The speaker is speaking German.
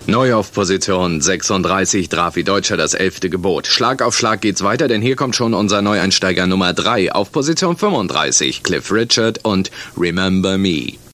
Neu auf Position 36 Drafi Deutscher, das 11. Gebot. Schlag auf Schlag geht's weiter, denn hier kommt schon unser Neueinsteiger Nummer 3 auf Position 35, Cliff Richard und Remember Me.